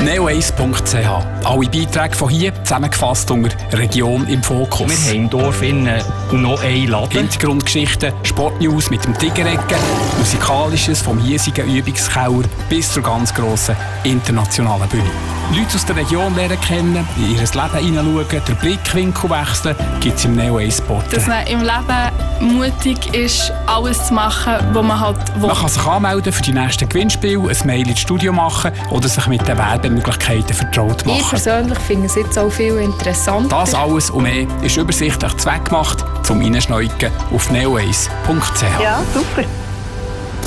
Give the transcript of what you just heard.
neoace.ch. Alle Beiträge von hier zusammengefasst unter Region im Fokus. Wir haben im Dorf noch einen Laden. Hintergrundgeschichten, Sportnews mit dem Tigerecken, Musikalisches vom hiesigen Übungskeller bis zur ganz grossen internationalen Bühne. Leute aus der Region lernen kennen, in ihr Leben hineinschauen, den Blickwinkel wechseln, gibt es im Neo-Ace-Porträt. Dass man im Leben mutig ist, alles zu machen, was man halt will. Man kann sich anmelden für die nächsten Gewinnspiele, ein Mail ins Studio machen oder sich mit den Werbemöglichkeiten vertraut machen. Ich persönlich finde es jetzt auch viel interessanter. Das alles und mehr ist übersichtlich zweckgemacht zum Reinschneuken auf neoace.ch. Ja, super.